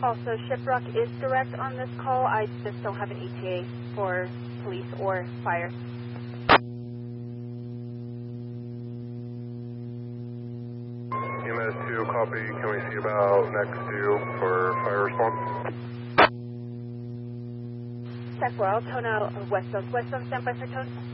Also, Shiprock is direct on this call. I just don't have an ETA for police or fire. EMS 2, copy. Can we see about next 2 for fire response? Check well. Tone out west of standby for tone.